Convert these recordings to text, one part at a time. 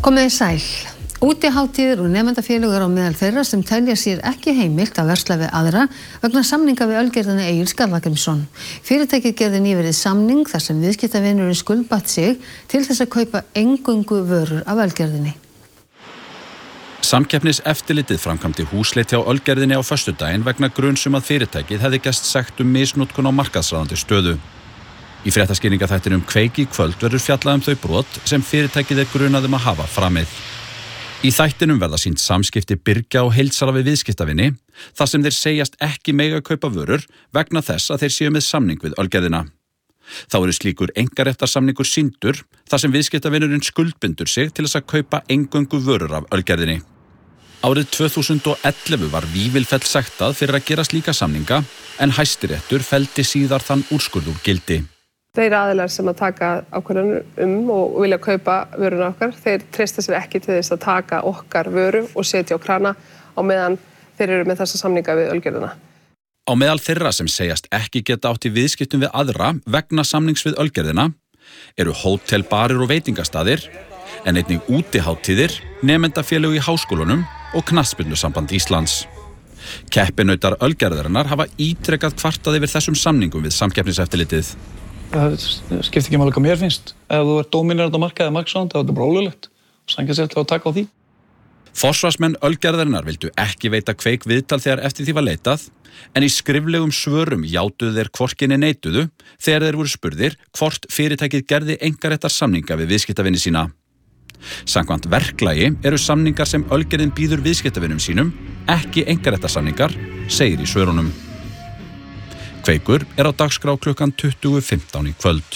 Komið þið sæl. Útihátíðir og nemendafélög eru á meðal þeirra sem telja sér ekki heimilt að versla við aðra vegna samninga við Ölgerðina Egil Skallagrímsson. Fyrirtækið gerði nýverið samning þar sem viðskiptavinurinn skuldbatt sig til þess að kaupa eingöngu vörur af Ölgerðinni. Samkeppniseftirlitið framkvæmdi húsleit hjá Ölgerðinni á föstudaginn vegna gruns að fyrirtækið hefði gerst sekt misnotkun á markaðsráðandi stöðu. Í fréttaskýringaþættinum Kveik í kvöld verður fjallað þau brot sem fyrirtækið grunað að hafa framið. Í þættinum verða sýnd samskipti Birgja og heildsala við viðskiptavini þar sem þeir segjast ekki mega kaupa vörur vegna þess að þeir séu með samning við Ölgerðina. Þá eru slíkur einkaréttarsamningur sýndur þar sem viðskiptavinurinn skuldbindur sig til þess að kaupa eingöngu vörur af Ölgerðinni. Árið 2011 var Vífilfell sektað fyrir að gera slíka samninga en Hæstiréttur felldi síðar þann úrskurð úr gildi. Þeir aðilar sem að taka ákvörðun og vilja kaupa vöruna okkar, þeir treysta sér ekki til þess að taka okkar vöru og setja á krana á meðan þeir eru með þessa samninga við Ölgerðina. Á meðal þeirra sem segjast ekki geta átt í viðskiptum við aðra vegna samnings við Ölgerðina eru hótel, barir og veitingastaðir, en einnig útihátíðir, nemendafélög í háskólunum og knattspyrnusamband Íslands. Keppinautar Ölgerðarinnar hafa ítrekað kvartað yfir þessum samningum við Samkeppniseftirlitið. Það skiptir ekki máli hvað mér finnst. Ef þú dominerandi á markaði markaðsráðandi, þá er þetta bara ólöglegt. Samkeppniseftirlitið á að taka á því. Forsvarsmenn Ölgerðarinnar vildu ekki veita Kveik viðtal þegar eftir því var leitað, en í skriflegum svörum játuðu þeir hvorki né neituðu þegar þeir voru spurðir hvort fyrirtækið gerði einkaréttarsamninga við viðskiptavini sína. Samkvæmt verklagi eru samningar sem Ölgerðin býður viðskiptavinum sínum ekki einkaréttarsamningar, segir í svörunum. Kveikur er á dagskrá klukkan 20:15 í kvöld.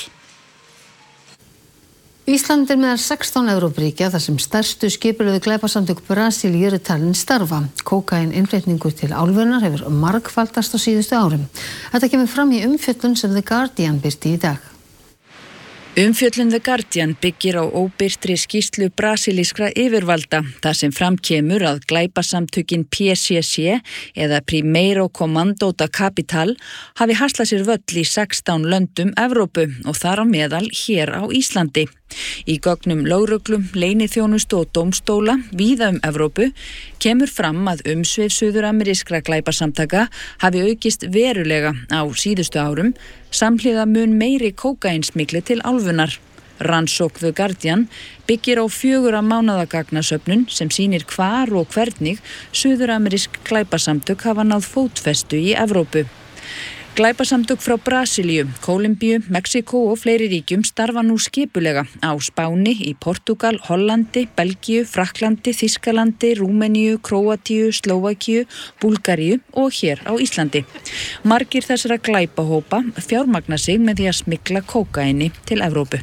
Ísland er meðal 16 Evrópuríkja þar sem stærstu skipulögðu glæpasamtök Brasilíu eru talin starfa. Kókaíninnflutningur til álfunnar hefur margfaldast á síðustu árum. Þetta kemur fram í umfjöllun sem The Guardian birti í dag. Umfjöllun The Guardian byggir á óbirtri skýrslu brasilískra yfirvalda þar sem fram kemur að glæpasamtökin PCC eða Primeiro Comando da Capital hafi haslað sér völl í 16 löndum Evrópu og þar á meðal hér á Íslandi. Í gögnum lögreglum, leyniþjónustu og dómstóla víða Evrópu kemur fram að umsvif suður-amerískra glæpasamtaka hafi aukist verulega á síðustu árum samhliða mun meiri kókaínsmygli til álfunnar. Rannsókn The Guardian byggir á 4 mánaða gagnasöfnun sem sýnir hvar og hvernig suður-amerísk glæpasamtök hafa náð fótfestu í Evrópu. Glæpasamtök frá Brasilíu, Kólumbíu, Mexíkó og fleiri ríkjum starfa nú skipulega á Spáni, í Portúgal, Hollandi, Belgíu, Frakklandi, Þýskalandi, Rúmeníu, Króatíu, Slóvakíu, Búlgaríu og hér á Íslandi. Margir þessara glæpahópa fjármagna sig með því að smygla kókaíni til Evrópu.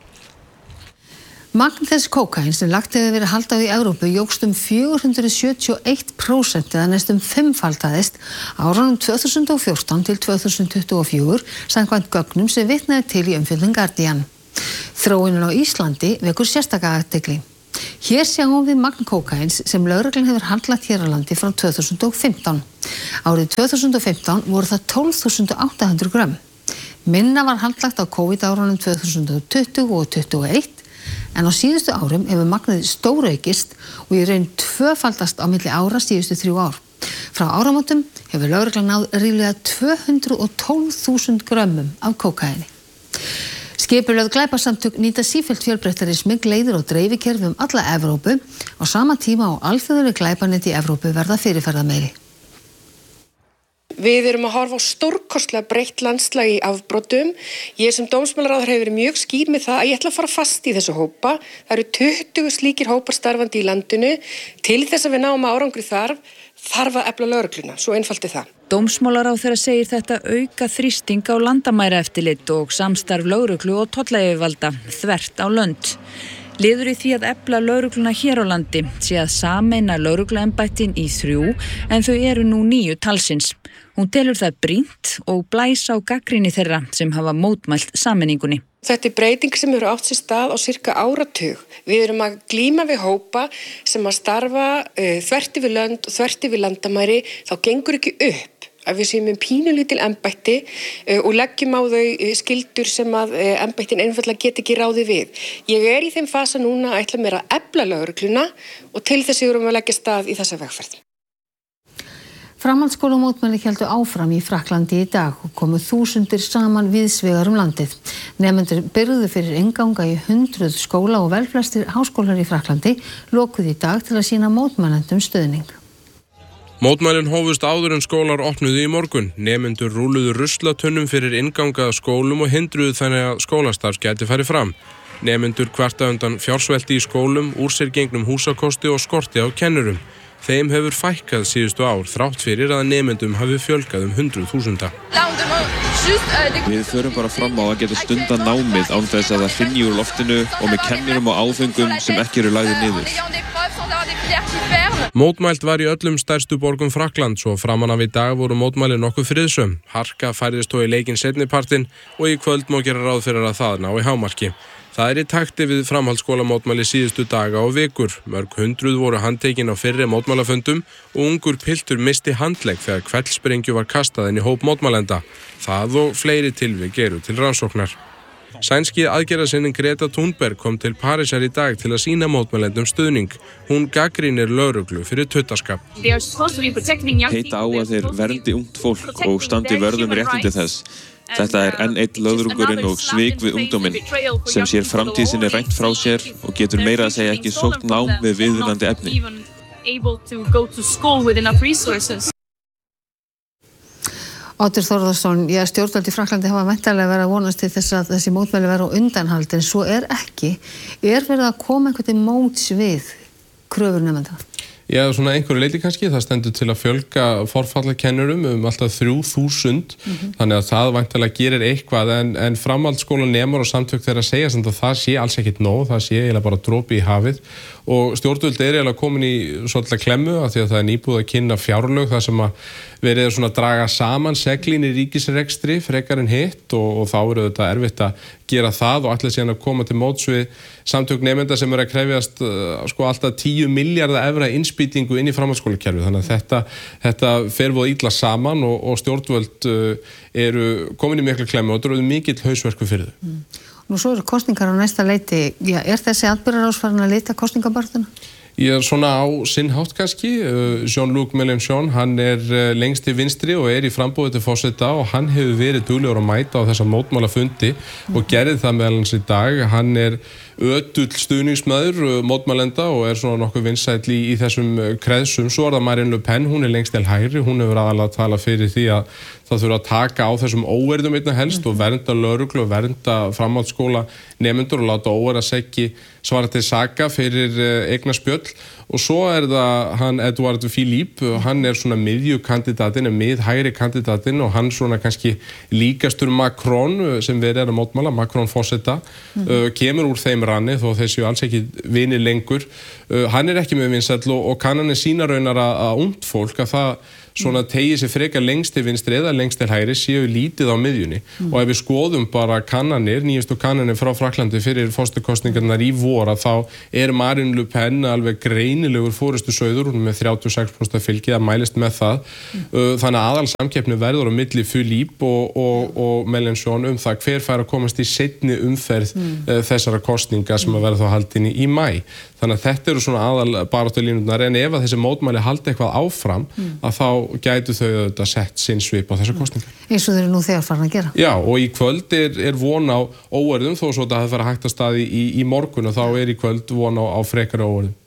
Magn þess kókaín sem lagt hefur verið haldið í Evrópu jókst 471% eða næstum 5-faldaðist á árunum 2014 til 2024 samkvæmt gögnum sem vitnað til í umfjöllun Guardian. Þróunin á Íslandi vekur sérstaka athygli. Hér sjáum við magn kókaíns sem lögreglan hefur handlagt hér á landi frá 2015. Árið 2015 voru það 12.800 grömm. Minna var handlagt á COVID-árunum 2020 og 2021 en á síðustu árum hefur magnið stóraukist og í raun tvöfaldast á milli ára síðustu 3 ár. Frá áramótum hefur lögreglan náð ríflega 212.000 grömmum af kókaíni. Skipulögð glæpasamtök nýta sífellt fjölbreyttari smyggleiðir og dreifikerfi alla Evrópu á sama tíma og alþjóðleg glæpanet í Evrópu verða fyrirferðarmeiri. Við erum að horfa á stórkostlega breytt landslag í afbrotum. Ég sem dómsmálaráðherra hefur verið mjög skýr með það að ég ætla að fara fast í þessu hópa. Það eru 20 slíkir hópar starfandi í landinu. Til þess að við náum árangri þarf að efla lögregluna, svo einfalt er það. Dómsmálaráðherra segir þetta auka þrýsting á landamæraeftirlit og samstarf lögreglu og tollayfirvalda þvert á lönd. Liður í því að efla lögregluna hér á landi sé að sameina lögregluembættin í 3 en þau eru nú 9 talsins. Hún telur það brýnt og blæs á gagnrýni þeirra sem hafa mótmælt sameiningunni. Þetta er breyting sem hefur átt sér stað á sirka áratug. Við erum að glíma við hópa sem að starfa þvert yfir lönd og þvert yfir landamæri, þá gengur ekki upp að við séum pínulítil embætti og leggjum á þau skyldur sem að embættin einfaldlega get ekki ráðið við. Ég í þeim fasa núna að ætla mér að efla lögregluna og til þess erum við að leggja stað í þessa vegferð. Framhaldsskólamótmæli héldu áfram í Frakklandi í dag og komu þúsundir saman víðsvegar landið. Nemendur byrjuðu fyrir innganga í 100 skóla og velflestir háskólar í Frakklandi lokuðu í dag til að sýna mótmælendum stuðning. Mótmælin hófust áður en skólar opnuðu í morgun. Nemendur rúluðu ruslatunnum fyrir innganga að skólum og hindruðu þannig að skólastarf gæti farið fram. Nemendur kvarta undan fjársvelti í skólum, úr sér gengnum húsakosti og skorti á kennurum. Þeim hefur fækkað síðustu ár þrátt fyrir að nemendum hafi fjölgað 100.000. Við förum bara fram á að geta stundan námið án þess að það hrynji úr loftinu og með kennurum og áfengum sem ekki eru lagðir niður. Mótmælt var í öllum stærstu borgum Frakklands og framan af í dag voru mótmælin nokkuð friðsöm. Harka færðist þó í leikinn seinnipartinn og í kvöld má gera ráð fyrir að það ná í hámarki. Það í takti við framhaldsskólamótmæli síðustu daga og vikur. Mörg hundruð voru handtekin á fyrri mótmælafundum og ungur piltur misti handlegg þegar kveldssprengju var kastað inn í hóp mótmælenda. Það og fleiri tilvik eru til rannsóknar. Sænski aðgerðarsinnin Greta Thunberg kom til Parísar í dag til að sýna mótmælendum stuðning. Hún gagnrýnir lögreglu fyrir tuttaskap. Heita á að þeir verndi ungt fólk og standi vörð réttindi þess. Þetta enn einn löðrungurinn og svik við ungdóminn sem sér framtíð sinni rænt frá sér og getur meira að segja ekki sótt nám við viðunandi efni. Oddur Þórðarsson, stjórnvöld í Frakklandi hafa væntanlega verið að vonast til þess að þessi mótmæli verið á undanhaldi, en svo ekki. Verið að koma einhvern til móts við kröfur nemenda? Já, svona einhverju leyti kannski. Það stendur til að fjölga forfallakennurum alltaf 3.000, þannig að það væntanlega gerir eitthvað, en framhaldsskólanemar og samtök þeirra segja samt að það sé alls ekkit nóg, það sé eiginlega bara dropi í hafið og stjórnvöld eiginlega komin í svolítið klemmu af því að það nýbúið að kynna fjárlög þar sem að verið svona að draga saman seglin í ríkisrekstri frekar en hitt og þá þetta erfitt að gera það og allir síðan að koma til móts við samtök nemenda sem að krefjast alltaf 10 milljarða evra innspýtingu inn í framhaldsskólakerfið, þannig að þetta fer voða illa saman og stjórnvöld eru komin í mikla klemmu og þetta eru mikill hausverku fyrir þau. Nú svo eru kosningar á næsta leiti. Þessi atburðarás farin að leita kosningabarátuna? Ég svona á sinn hátt kannski. Jean-Luc Mélenchon, hann lengst til vinstri og í framboði til forseta og hann hefur verið duglegur að mæta á þessa mótmælafundi og gerði það meðal hans í dag. Hann ötull stuðningsmaður mótmælenda og svona nokkuð vinsæll í þessum kreðsum. Svo það Marine Le Pen, hún lengst til hægri, hún hefur aðalega að tala fyrir því að það þurfa að taka á þessum óverðum einna helst og vernda lögreglu og vernda framhaldsskóla nemendur og láta óverðaseggi svara til saka fyrir eignarspjöll og svo það hann Edouard Philippe, hann svona miðjukandidatinn, miðhægri kandidatinn og hann svona kannski líkastur Macron sem verið að mótmæla, Macron forseta, kemur úr þeim ranni þó þeir séu alls ekki vinir lengur. Hann ekki með vinsæll og kannanir sína raunar að ungt fólk að það svona tegið sér frekar lengst til vinstri eða lengst til hægri séu lítið á miðjunni og ef við skoðum bara kannanir, nýjustu kannanir frá Frakklandi fyrir forsetakosningarnar í vor að þá Marine Le Pen alveg greinilegur forystu sauður, hún með 36% fylgi, það mælist með það. Þannig að aðalsamkeppni verður á milli Philippe og Mélenchon það hver fær að komast í seinni umferð þessara kosninga sem að verða þá haldin í maí. Þannig að þetta eru svona aðal barátulínurnar en ef að þessi mótmæli haldi eitthvað áfram að þá gætu þau auðvitað sett sinn svip á þessar kosningar. Eins og þeir eru nú þegar farin að gera. Já, og í kvöld von á óverðum þó svo að það fara hægt að staði í morgun og þá í kvöld von á frekari óverðum.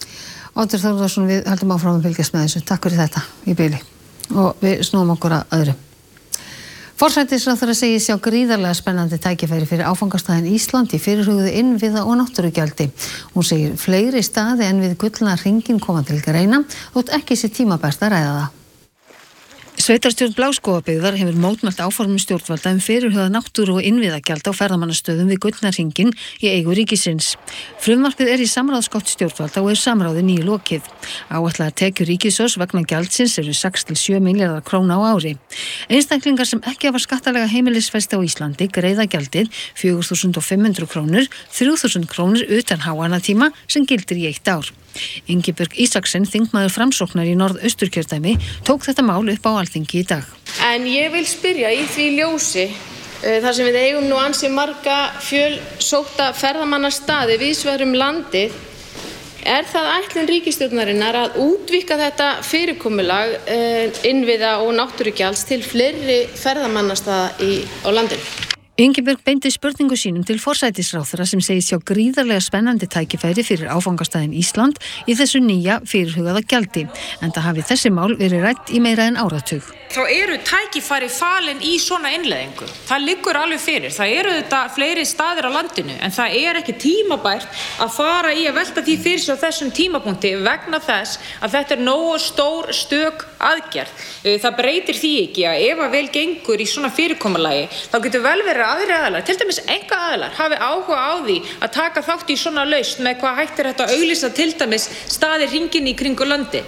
Oddur Þórðarsson, við höldum áfram að fylgjast með þessu. Takk fyrir þetta í bili og við snúum okkur að öðru. Forsætisráðherra segir sjá gríðarlega spennandi tækifæri fyrir áfangastæðin Ísland í fyrirhuguðu innviða og náttúrugjaldi. Hún segir fleiri staði en við gullna hringinn koma til greina þótt ekki sé tímabært að ræða það. Sveitarstjórn Bláskógabyggðar hefur mótmælt áformum stjórnvalda fyrirhugað náttúru- og innviðagjald á ferðamannastöðum við gullna hringinn í eigu ríkisins. Frumvarpið í samráðsgátt stjórnvalda og samráði nýlokið. Áætlaðar tekjur ríkissjóðs vegna gjaldsins eru 6-7 milljarðar króna á ári. Einstaklingar sem ekki hafa skattalega heimilisfesti á Íslandi greiða gjaldið 4.500 krónur, 3.000 krónur utan háannatíma sem gildir í 1 ár. Ingibjörg Ísaksen, þingmaður Framsóknar í Norðausturkjördæmi, tók þetta mál upp á Alþingi í dag. En ég vil spyrja í því ljósi, þar sem við eigum nú ansi marga fjölsótta ferðamannastaði víðsvegar landið, það ætlun ríkisstjórnarinnar að útvíkka þetta fyrirkomulag innviða og náttúrugjalds til fleiri ferðamannastaða á landinu? Ingibjörg beindi spurningu sínum til forsætisráðherra sem segist sjá gríðarlega spennandi tækifæri fyrir áfangastaðinn Ísland í þessu nýja fyrirhugaða gjaldi, enda hafi þessi mál verið rædd í meira en áratug. Þá eru tækifæri falin í svona innleiðingu. Það liggur alveg fyrir. Það eru þetta fleiri staðir á landinu, en það er ekki tímabært að fara í að velta því fyrir sig á þessum tímapunkti vegna þess að þetta nógu stór stök aðgerð. Það breytir því ekki að ef að vel gengur í svona fyrirkomulagi, þá getur vel verið aðrir aðilar, til dæmis einkaaðilar, hafi áhuga á því að taka þátt í svona lausn með hvað hægt þetta að auglýsa til dæmis staði hringinn í kringu landi.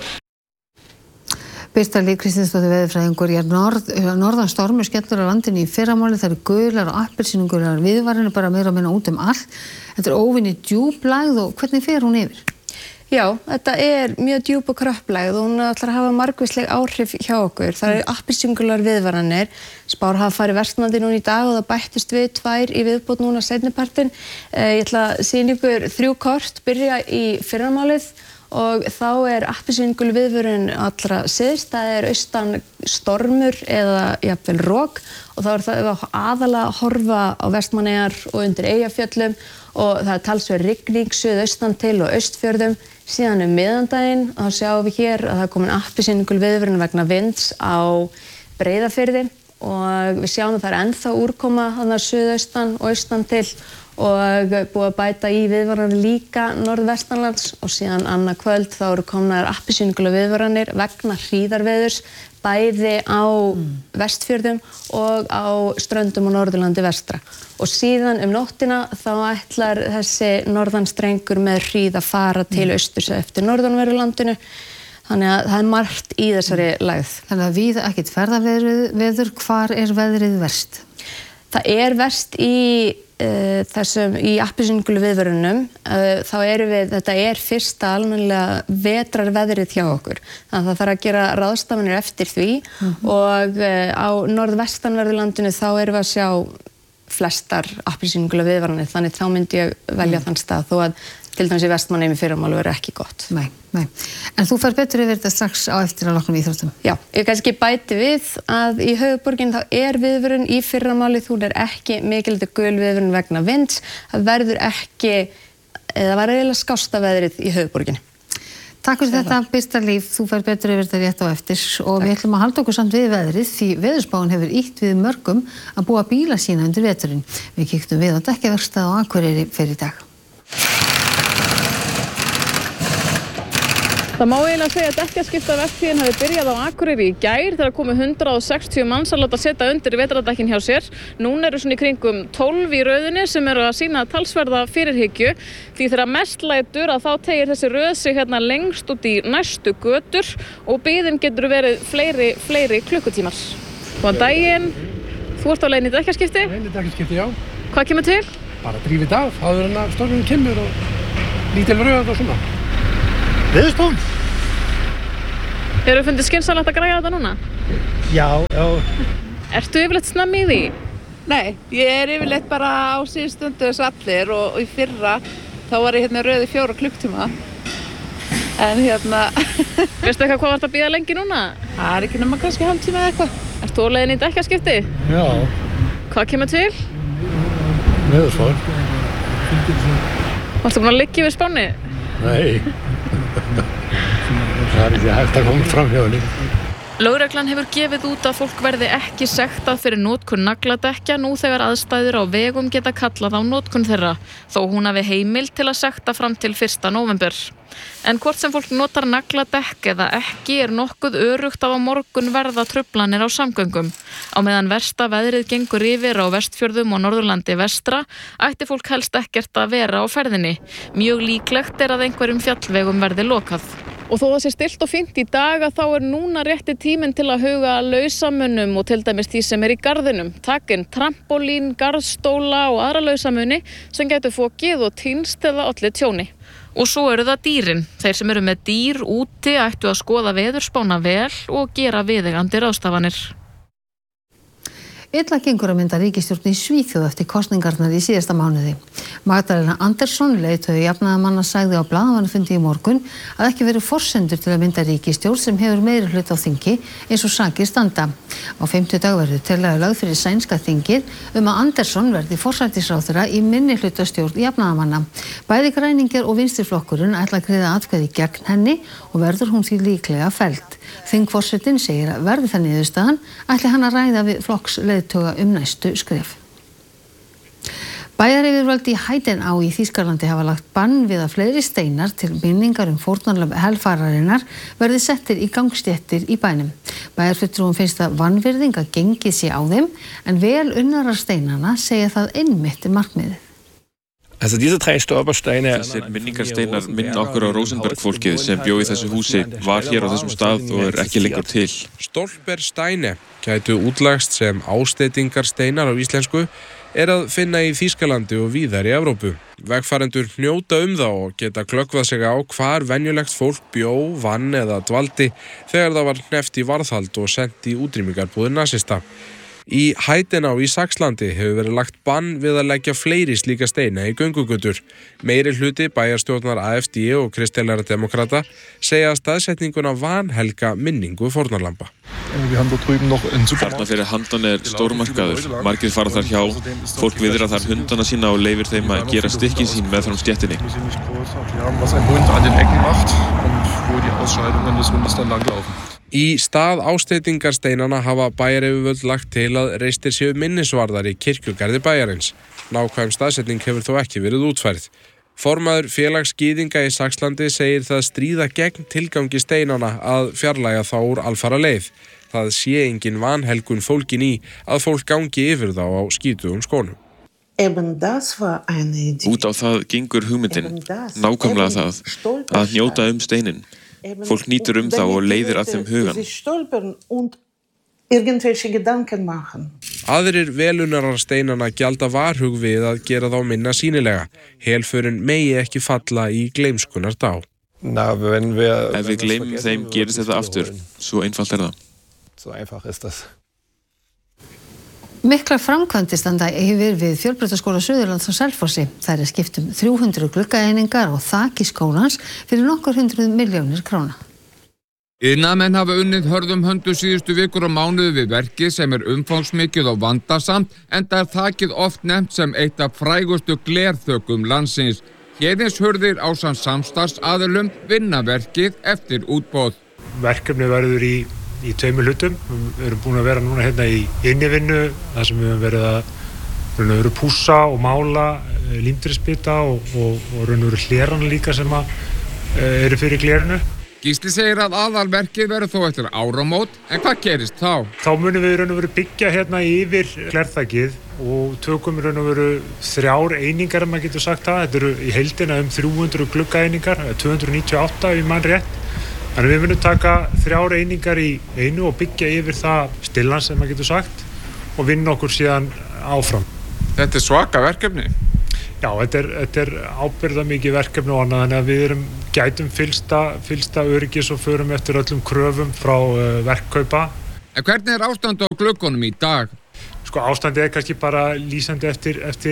Birta Líf Kristinsdóttir veðurfræðingur, norðan stormur skellur á landinu í fyrramálið, það eru gular og appelsínugular viðvaranir bara meira og minna út allt. Þetta er óvenju djúplægð og hvernig fer hún yfir? Já, þetta er mjög djúp og kröpplægð og hún ætlar að hafa margvísleg áhrif hjá okkur. Það eru appelsínugular viðvaranir, spár hafa farið versnandi núna í dag og það bættist við 2 í viðbót núna seinnipartinn. Ég ætla að sýna ykkur 3 kort, byrja í fyrramálið. Og þá er appelsínugul viðvörun allra syðst, það er austan stormur eða jafnvel rok og þá er það aðalega að horfa á Vestmannaeyjar og undir Eyjafjöllum og það er talsverð rigning suðaustan til og austfjörðum. Síðan miðandaginn þá sjáum við hér að það er komin appelsínugul viðvörun vegna vinds á Breiðafirði og við sjáum að það er ennþá úrkoma þarna suðaustan og austan til og búið að bæta í viðvaranir líka norðvestanlands og síðan annað kvöld þá eru komnar appelsínugula viðvaranir vegna hríðarveðurs bæði á Vestfjörðum og á ströndum og Norðurlandi vestra. Og síðan nóttina þá ætlar þessi norðanstrengur með hríð að fara til austurs eftir norðanverðu landinu. Þannig að það er margt í þessari lægð. Þannig að víða ekkert ferðaveður, hvar er veðrið verst? Það er verst í appelsínugulu viðvörunum, þá þetta er fyrsta almennilega vetrarveðrið hjá okkur. Þannig að það þarf að gera ráðstafanir eftir því og á norðvestanverðu landinu þá erum við að sjá flestar appelsínugula viðvaranir, þannig þá myndi ég velja þann stað þó að til dæmis í Vestmannaeyjum í fyrramálið verður ekki gott. Nei. En þú fer betur yfir þetta strax á eftir að loknum íþróttum. Já, ég kannski bæti við að í höfuðborgin þá er viðvörun í fyrramálið, hún er ekki mikilvægt gul viðvörun vegna vinds, það verður ekki, það var eiginlega skásta veðrið í höfuðborginni. Takk fyrir þetta, Birta Líf, þú fer betur yfir þetta rétt á eftir og við ætlum að halda okkur samt við veðrið því veðurspáin hefur ýtt við mörgum að búa bíla sína undir veturinn. Við kíktum við á dekkjaverkstað á Akureyri fyrir í dag. Það má eiginlega segja að dekkjaskiptavertíðin hafi byrjað á Akureyri í gær þegar komu 160 manns að láta setja undir vetrardekkin hjá sér. Núna eru svona í kringum 12 í röðinni sem eru að sýna talsverða fyrirhyggju. Því þegar mest lætur að þá teygir þessi röð sig hérna lengst út í næstu götur og biðin getur verið fleiri klukkutímar. Góðan daginn. Þú ert á leiðinni í dekkjaskipti? Leiðinni í dekkjaskipti, já. Hvað kemur til? Bara drífið af, áður en að stormurinn kemur og lítil röð og svona. Veðurstofan. Hefurðu fundið skynsamlegt að græja þetta núna? Já. Ertu yfirleitt snemmi í því? Nei, ég er yfirleitt bara á síðustundu þess allir og í fyrra þá var ég hérna röð í 4 klukktíma. En hérna... Veistu eitthvað hvað vart að bíða lengi núna? Það er ekki nema kannski hálftíma eða eitthvað. Ert þú á leiðinni í dekkjaskipti? Já. Hvað kemur til? Veðurspáin. Varstu búin að liggja yfir spánni? Nei. Það er ekki hægt að koma fram hjá henni. Lögreglan hefur gefið út að fólk verði ekki sektað fyrir notkun nagladekkja nú þegar aðstæður á vegum geta kallað á notkun þeirra, þó hún hafi heimild til að sekta fram til 1. nóvember. En hvort sem fólk notar nagladekk eða ekki er nokkuð örugt að á morgun verða truflanir á samgöngum. Á meðan versta veðrið gengur yfir á Vestfjörðum og Norðurlandi vestra, ætti fólk helst ekkert að vera á ferðinni. Mjög líklegt er að einhverjum fjallvegum verði lokað. Og þó það sé stillt og fínt í dag að þá er núna rétti tíminn til að huga lausamönnum og til dæmis því sem er í garðinum. Takk inn trampólín, garðstóla og aðra lausamuni sem gætu fokið og týnst eða olli tjóni. Og svo eru það dýrin. Þeir sem eru með dýr úti ættu að skoða veðurspána vel og gera viðeigandi ráðstafanir. Illa gengur að mynda ríkisstjórn í Svíþjóð eftir kosningarnar í síðasta mánuði. Magdalena Andersson, leiðtogi jafnaðarmanna, sagði á blaðamannafundi í morgun að ekki verið forsendur til að mynda ríkisstjórn sem hefur meirihluta á þingi eins og sakir standa. Á 50 verður tillaga lögð fyrir sænska þingið að Andersson verði forsætisráðherra í minnihlutastjórn jafnaðarmanna. Bæði græningjar og vinstriflokkurinn ætla að greiða atkvæði gegn henni og verður hún því líklega felld. Þingforsetinn segir að verði það niðurstaðan ætli hann að ræða við flokksleiðtoga næstu skref. Bæjaryfirvöld í Heidenau í Þýskalandi hafa lagt bann við að fleiri steinar til minningar fórnarlömb helfararinnar verði settir í gangstéttir í bænum. Bæjarfulltrúum finnst það vanvirðing að gengið sé á þeim, en vel unnarar steinana segja það einmitt markmiðið. Þessir minningarsteinar minna okkur á Rosenberg-fólkið sem bjó í þessu húsi, var hér á þessum stað og ekki lengur til. Stolpersteine gætu útlagst sem ásteytingarsteinar á íslensku að finna í Þýskalandi og víðar í Evrópu. Vegfarendur hnjóta þá og geta glöggvað sig á hvar venjulegt fólk bjó, vann eða dvaldi þegar það var hneppt í varðhald og sent í útrýmingarbúðir nasista. Í Heidenau í Saxlandi hefur verið lagt bann við að leggja fleiri slíka steina í göngugötur. Meiri hluti bæjarstjórnar AfD og kristilegra demokrata segja staðsetninguna vanhelga minningu fórnarlamba. Þarna fyrir handan stórmarkaður. Margir fara þar hjá, fólk viðrar þar hundana sína og leyfir þeim að gera stykkin sín meðfram stéttinni. Í stað ásteytingarsteinana hafa bæjaryfirvöld lagt til að reistir séu minnisvarðar í kirkjugarði bæjarins. Nákvæm staðsetning hefur þó ekki verið útfærð. Formaður félags gyðinga í Saxlandi segir það stríða gegn tilgangi steinana að fjarlægja þá úr alfara leið. Það sé engin vanhelgun fólkin í að fólk gangi yfir þá á skítugum skónum. Út á það gengur hugmyndin, nákvæmlega það, að hnjóta steinin. Fólk nýtur þá og leiðir að þeim hugan. Aðrir velunarar steinana gjalda varhug við að gera þá minna sýnilega. Helförin megi ekki falla í gleymskunar dá. Ef við gleymum þeim gerist þetta aftur, svo einfalt það. Miklar framkvæmdir standa yfir við Fjölbrautaskóla Suðurlands á Selfossi. Það skipt 300 gluggaeiningar á þaki skólans fyrir nokkur 100 milljónir króna. Iðnaðarmenn hafa unnið hörðum höndum síðustu vikur og mánuði við verkið sem umfangsmikið og vandasamt, enda þakið oft nefnt sem eitt af frægustu glerþökum landsins. Héðinshurðir ásamt samstarfsaðilum vinna verkið eftir útboð. Verkefni verður í 2 hlutum. Við erum búin að vera núna hérna í innivinnu, þar sem við höfum verið að pússa og mála límdrisbita og hlerana líka sem eru fyrir glerinu. Gísli segir að aðalverkið verður þó eftir áramót, en hvað gerist þá? Þá munum við byggja hérna yfir glerþakið og tökum 3 einingar, ef maður getur sagt það. Þetta eru í heildina 300 gluggaeiningar, 298 ef ég man rétt. Þannig við munum taka 3 einingar í einu og byggja yfir það stillan sem maður getur sagt og vinna okkur síðan áfram. Þetta svaka verkefni? Já, þetta er ábyrgðarmikið verkefni og annað, þannig að við gætum fyllsta öryggis og förum eftir öllum kröfum frá verkkaupa. En hvernig ástand á gluggunum í dag? Ástandið kannski bara lýsandi eftir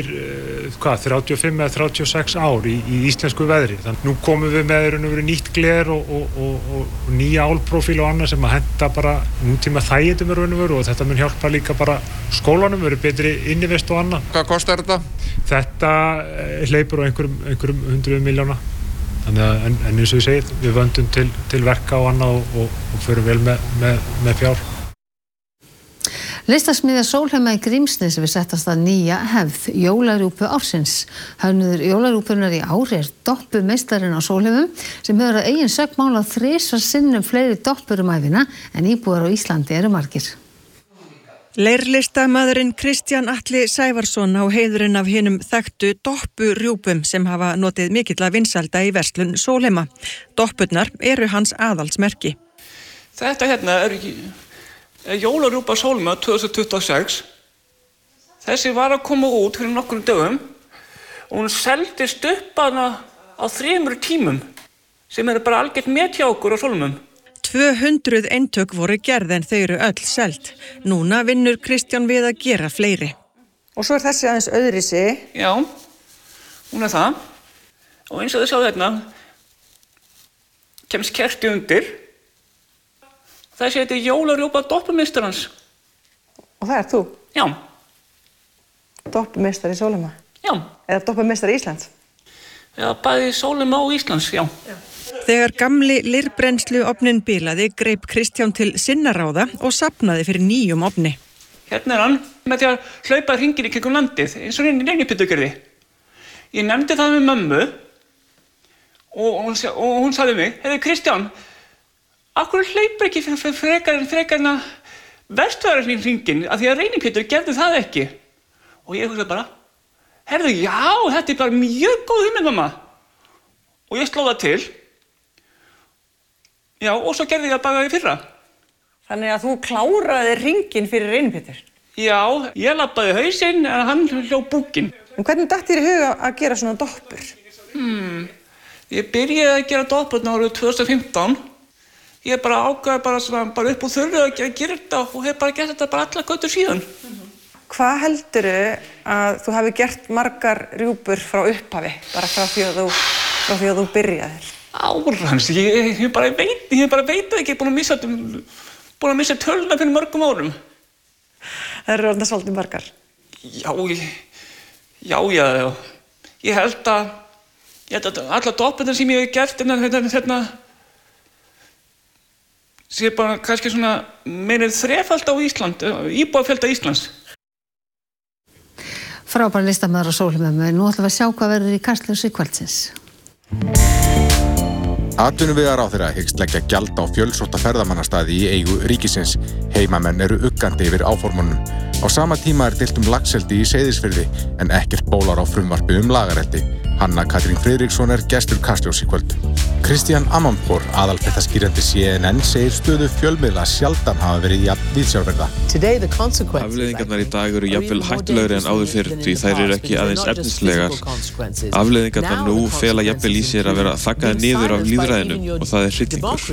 35 eða 36 ár í íslensku veðri. Þannig nú komum við með nýtt gler og nýja álprófíl og annað sem að henta bara nútíma þægindum og þetta mun hjálpa líka bara skólanum, verður betri innivist og annað. Hvað kostar þetta? Þetta hleypur á einhverjum 100 milljóna. Þannig að en eins og ég segið, við vöndum til verka og annað og förum vel með fjár. Listasmiðja Sólheima í Grímsnesi við settast að nýja hefð jólarjúpu ársins. Hönnuður jólarjúpunnar í ár doppumeistarinn á Sólheimum sem hefur að eigin sögn málað 3 sinnum fleiri doppur ævina en íbúar á Íslandi eru margir. Leirlistamaðurinn Kristján Atli Sævarsson á heiðurinn af hinum þekktu doppurjúpum sem hafa notið mikilla vinsælda í verslun Sólheima. Doppurnar eru hans aðalsmerki. Þetta hérna jólarjúpa Sólheima 2026. Þessi var að koma út fyrir nokkrum dögum og hún seldist upp á 3 tímum sem bara algjört met hjá okkur á Sólheimum. 200 eintök voru gerð en þau eru öll selt. Núna vinnur Kristján við að gera fleiri. Og svo þessi aðeins öðruvísi. Já, hún það. Og eins og þið sjáðu hérna, kemst kerti undir. Þessi heitir jólarjópa doppumeistarans. Og það þú? Já. Doppumeistari Sólheima? Já. Eða doppumeistari Íslands? Já, bæði Sólheima og Íslands, já. Þegar gamli lirbrensluofnin bilaði greip Kristján til sinna ráða og safnaði fyrir nýjum ofni. Hérna hann með því að hlaupa hringinn í kringum landið, eins og reynipyttu gerði. Ég nefndi það með mömmu og hún sagði mig, heiði Kristján, af hverju hleypur ekki frekar en að verstuðar hringinn, af því að reynipyttur gerði það ekki. Og ég hugsaði bara, heyrðu, já, þetta bara mjög góð hugmynd, mamma. Og ég sló það til. Já, og svo gerði ég það bara í fyrra. Þannig að þú kláraði hringinn fyrir reynipyttur? Já, ég labbaði hausinn en hann hljóp búkinn. En hvernig datt þér í huga að gera svona doppur? Ég byrjaði að gera doppur árið 2015. Ég bara ákvaði bara upp úr þurru að gera þetta og hef bara gert þetta bara allar götur síðan. Hvað heldurðu að þú hafi gert margar rjúpur frá upphafi, bara frá því að þú byrjaðir? Árans, ég bara veit það ekki, ég er búin að missa töluna fyrir mörgum árum. Það eru orðnar svolítið margar? Já. Ég held að allar doppurnar sem ég hef gert sé bara kannski svona meira þrefald á Ísland, íbúafjölda Íslands. Frábær listamaður á Sólheima, nú ætlum við að sjá hvað verður í Kastljósi kvöldsins. Atvinnuvegaráðherra hyggst leggja gjald á fjölsótta ferðamannastaði í eigu ríkisins. Heimamenn eru uggandi yfir áformunum. Á sama tíma deilt Laxeldi í Seyðisfirði en ekkert bólar á frumvarpi lagareldi. Hanna Katrín Friðriksson gestur Kastljóss í kvöld. Kristján Amanpour, aðalfréttaskýrandi CNN, segir stöðu fjölmiðla sjaldan hafa verið jafn viðsjárverða. Afleiðingarnar í dag eru jafnvel hættulegri en áður fyrr því þær eru ekki aðeins efnislegar. Afleiðingarnar nú fela jafnvel í sér að vera þaggaðir niður af lýðræðinu og það hryllingur.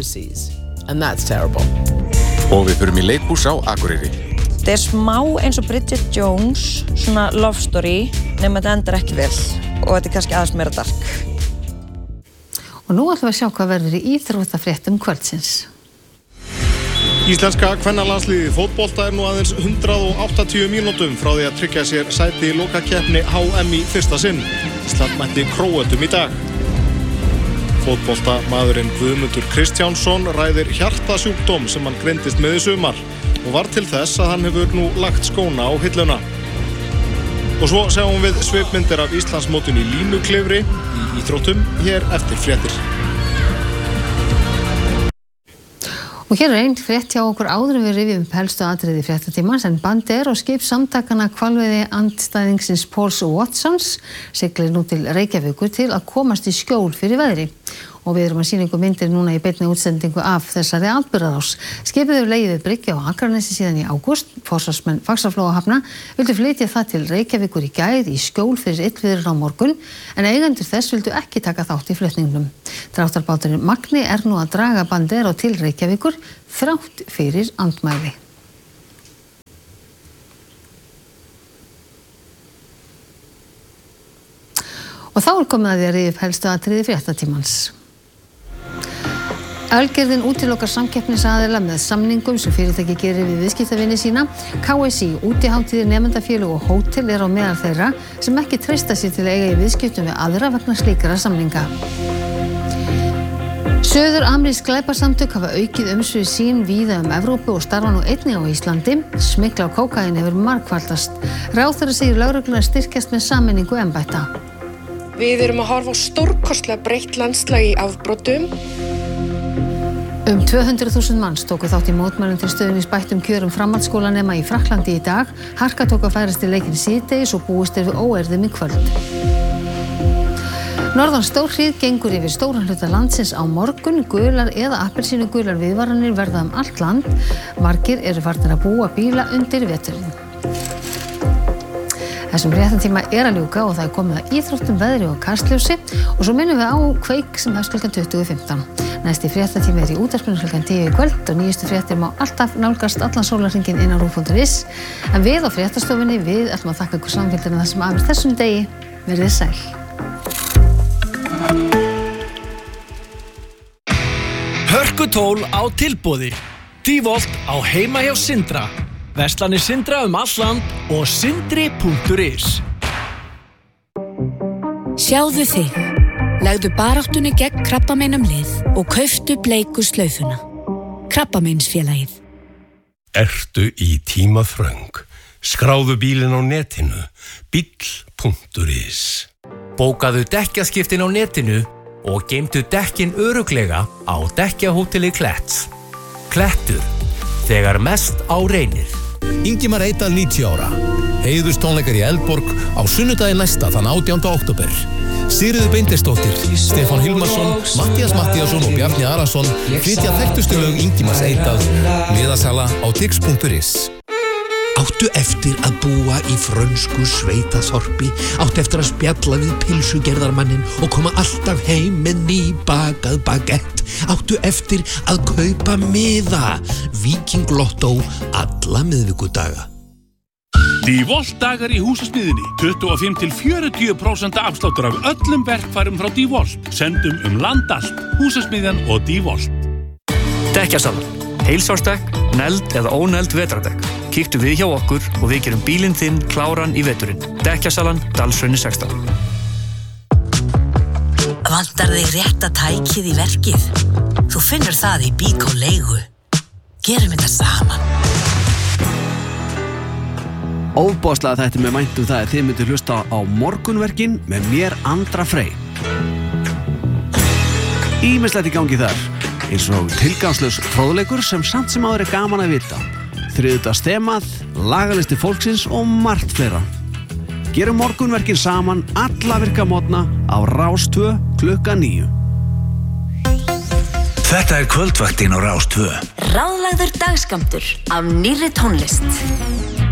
Og við förum í leikhús á Akureyri. Þetta smá eins og Bridget Jones, svona love story, nema þetta endar ekki vel og þetta kannski aðeins meira dark. Og nú ætlum við að sjá hvað verður í íþróttafréttum kvöldsins. Íslenska kvennalandsliðið fótbolta nú aðeins 180 mínútum frá því að tryggja sér sæti í lokakeppni HM í fyrsta sinn. Ísland mætti Króötum í dag. Fótboltamaðurinn Guðmundur Kristjánsson ræðir hjartasjúkdóm sem hann greindist með í sumar og var til þess að hann hefur nú lagt skóna á hilluna. Og svo sjáum við svipmyndir af Íslandsmótinu í línuklifri í íþróttum hér eftir fréttir. Og hér einn frétt hjá okkur áður en við rifjum helstu atriði fréttatímans en Bandair og skip samtakanna hvalveiði andstæðingsins Pauls Watsons siglir nú til Reykjavíkur til að komast í skjól fyrir veðri. Og við erum að sýna ykkur myndir núna í beinni útsendingu af þessari atburðarás. Skipið hefur legið við bryggju á Akranesi síðan í ágúst. Forsvarsmenn Faxaflóahafna vildu flytja það til Reykjavíkur í gær í skjól fyrir illviðri á morgun, en eigendur þess vildu ekki taka þátt í flutningnum. Dráttarbáturinn Magni nú að draga Bandair til Reykjavíkur þrátt fyrir andmæli. Og þá komið að því að rifja helstu atriði fréttatímans. Ölgerðin útilokar samkeppnisaðila með samningum sem fyrirtæki gerir við viðskiptavini sína. KSÍ, útihátíðir, nemendafélög og hótel á meðal þeirra sem ekki treysta sér til að eiga í viðskiptum við aðra vegna slíkra samninga. Suður-amerísk glæpasamtök hafa aukið umsvif sín víða Evrópu og starfa nú einnig á Íslandi. Smygl á kókaín hefur margfaldast. Ráðherra segir lögregluna styrkjast með sameiningu embætta. Við erum að horfa á stórkostlega breytt landslag í afbrotum. 200.000 manns tóku þátt í mótmælum til stuðnings bættum kjörum framhaldsskólanema í Frakklandi í dag. Harka tók að færast í leikinn síðdegis og búist við óeirðum í kvöld. Norðan stórhríð gengur yfir stóran hluta landsins á morgun. Gular eða appelsínugular viðvaranir verða allt land. Margir eru farnir að búa bíla undir veturinn. Þessum fréttatíma að ljúka og það komið að íþróttum, veðri og Kastljósi og svo minnum við á kveik sem hefst klukkan 20:15. Næsti fréttatími í útvarpinu klukkan 10 í kvöld og nýjustu fréttir má alltaf nálgast allan sólarhringinn inn á RÚV.is. En við á fréttastofunni, við ætlum að þakka ykkur samfylgdina það sem afir þessum degi. Verið sæl. Hörkutól á tilboði. Dívolt á heima hjá Sindra. Verslanir Sindra allt land og sindri.is. Sjáðu þig. Legðu baráttunni gegn krabbameinum lið og kauftu bleiku slaufuna. Krabbameinsfélagið. Ertu í tímaþröng? Skráðu bílinn á netinu. Bíll.is. Bókaðu dekkjaskiptin á netinu og geymdu dekkin örugglega á dekkjahóteli Kletts. Klettur, þegar mest á reynir. Ingimar Eydal 90 ára. Heiðurstónleikar í Eldborg á sunnudaginn næsta þann 18. október. Sigríður Beinteinsdóttir, Stefán Hilmarsson, Matthías Matthíasson og Bjarni Arason flytja þekktustu lög Ingimars Eydal. Miðasala á tix.is. Áttu eftir að búa í frönsku sveitaþorpi, áttu eftir að spjalla við pylsugerðarmanninn og koma alltaf heim með nýbakað bagett, áttu eftir að kaupa miða, Víking Lottó alla miðvikudaga. Dívolt dagar í húsasmiðjunni, 25–40% afsláttur af öllum verkfærum frá Dívolt. Sendum land allt, húsasmiðjan og Dívolt. Dekkjasalan. Heilsársdekk, negld eða ónegld vetrardekk. Kíktu við hjá okkur og við gerum bílinn þinn kláran í veturinn. Dekkjasalan, Dalshrauni 16. Vantar þig rétta tækið í verkið? Þú finnur það í Bíkó leigu. Gerum þetta saman. Ofboðslega þetta með væntum það að þið myndu hlusta á morgunverkin með mér Andra Frey. Ýmislegt í gangi þar, eins og tilgangslaus fróðleikur sem samt sem áður gaman að vita. Þriðjudagsþemað, lagalisti fólksins og margt fleira. Gerum morgunverkin saman alla virka morgna á Rás 2 klukkan 9. Þetta kvöldvaktin á Rás 2. Ráðlagður dagskammtur af nýrri tónlist.